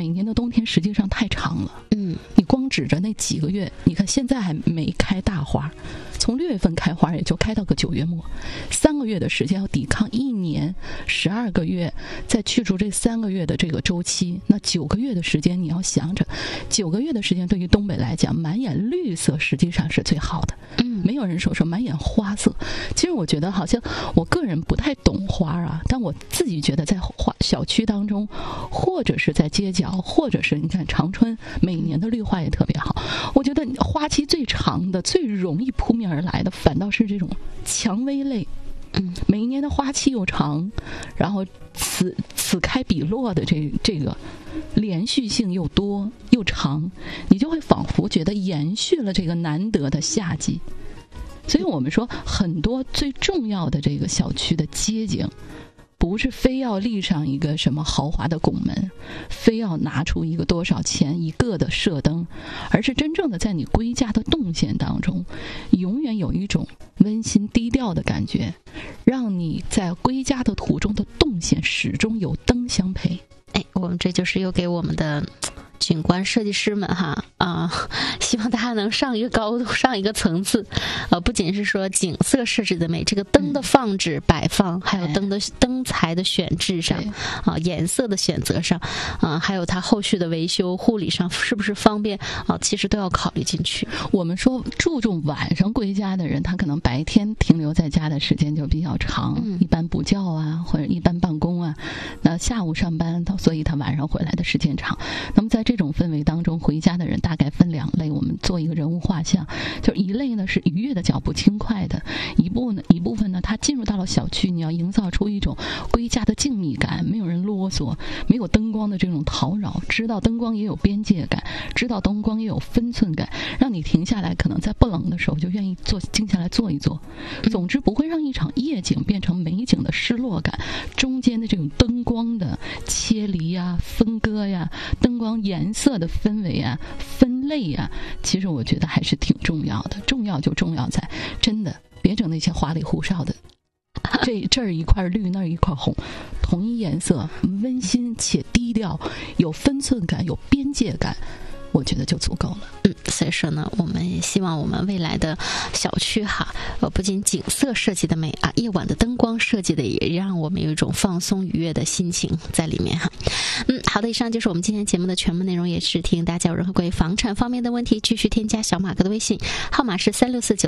每年的冬天实际上太长了。你光指着那几个月，你看现在还没开大花，从6月份开花也就开到个9月末，3个月的时间要抵抗1年12个月，再去除这3个月的这个周期，那9个月的时间你要想着，9个月的时间对于东北来讲，满眼绿色实际上是最好的。没有人说满眼花色。其实我觉得好像我个人不太懂花啊，但我自己觉得在小区当中，或者是在街角，或者是你看长春每年的绿化也特别好。我觉得花期最长的、最容易扑面而来的，反倒是这种蔷薇类。每一年的花期又长，然后此开彼落的这个连续性又多又长，你就会仿佛觉得延续了这个难得的夏季。所以我们说，很多最重要的这个小区的街景，不是非要立上一个什么豪华的拱门，非要拿出一个多少钱一个的射灯，而是真正的在你归家的动线当中，永远有一种温馨低调的感觉，让你在归家的途中的动线始终有灯相陪。 我们这就是又给我们的景观设计师们希望大家能上一个高度，上一个层次，不仅是说景色设置的美，这个灯的放置摆放，还有灯材的选制上，颜色的选择上，还有它后续的维修护理上是不是方便其实都要考虑进去。 我们说注重晚上归家的人，他可能白天停留在家的时间就比较长，一般补觉啊，或者一般办公啊，那下午上班，所以他晚上回来的时间长。那么在这种氛围当中，回家的人大概分2类，我们做一个人物画像。就一类呢是愉悦的脚步轻快的，一部分呢他进入到了小区，你要营造出一种归家的静谧感，没有人啰嗦，没有灯光的这种叨扰，知道灯光也有边界感，知道灯光也有分寸感，让你停下来，可能在不冷的时候就愿意静下来坐一坐。总之不会让一场夜景变成美景的失落感，中间的这种灯光的切离啊、分割呀、灯光颜色的氛围啊、分类呀，其实我觉得还是挺重要的。重要就重要在真的别整那些花里胡哨的，这儿一块绿，那儿一块红，同一颜色，温馨且低调，有分寸感，有边界感，我觉得就足够了。 所以说呢，我们也希望我们未来的小区不仅景色设计的美夜晚的灯光设计的也让我们有一种放松愉悦的心情在里面好的，以上就是我们今天节目的全部内容，也是提醒大家有任何关于房产方面的问题，继续添加小马哥的微信，号码是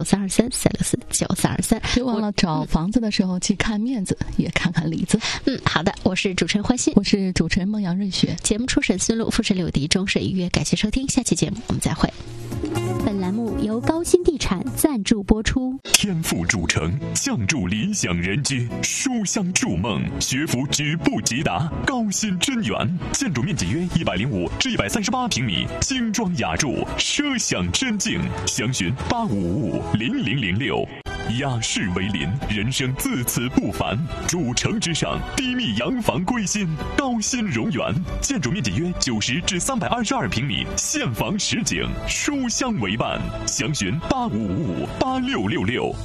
3649323，3649323。 别忘了找房子的时候去看面子，也看看里子。 好的，我是主持人欢欣， 我是主持人孟阳瑞雪。 节目初审思路，复审柳迪，终审愉悦，感谢收听，下期节目我们再会。本栏目由高新地产赞助播出。 天赋筑成，相助理想人居，书香筑梦，学府止步即达。高新真园，建筑面积约105至138平米，精装雅筑，奢享真境。详询85550006。雅士为邻，人生自此不凡。主城之上，低密洋房归心。高新荣园，建筑面积约90至322平米，现房实景，书香为伴。详询85558666。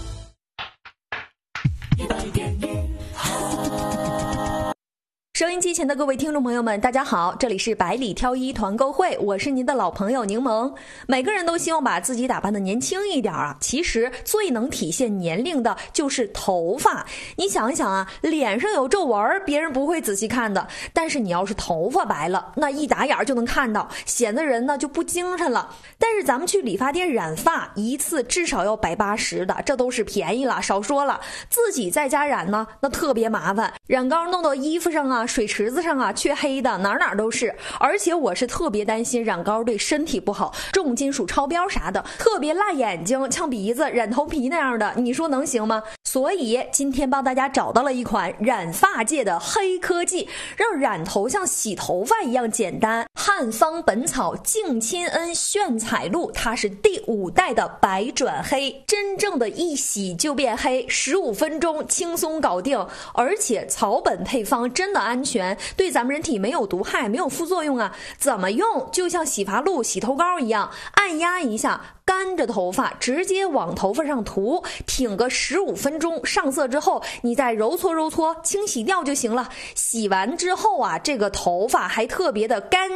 收音机前的各位听众朋友们，大家好，这里是百里挑一团购会，我是您的老朋友柠檬。每个人都希望把自己打扮的年轻一点啊，其实最能体现年龄的就是头发。你想一想啊，脸上有皱纹别人不会仔细看的，但是你要是头发白了，那一打眼就能看到，显得人呢就不精神了。但是咱们去理发店染发，一次至少要180的，这都是便宜了，少说了。自己在家染呢，那特别麻烦，染膏弄到衣服上啊、水池子上啊，缺黑的哪哪都是。而且我是特别担心染膏对身体不好，重金属超标啥的，特别辣眼睛、呛鼻子、染头皮那样的，你说能行吗？所以今天帮大家找到了一款染发界的黑科技，让染头像洗头发一样简单。汉方本草净亲恩炫彩露，它是第5代的白转黑，真正的一洗就变黑，15分钟轻松搞定。而且草本配方真的安全，对咱们人体没有毒害，没有副作用啊。怎么用？就像洗发露、洗头膏一样，按压一下，干着头发直接往头发上涂，挺个15分钟，上色之后你再揉搓揉搓，清洗掉就行了。洗完之后啊，这个头发还特别的干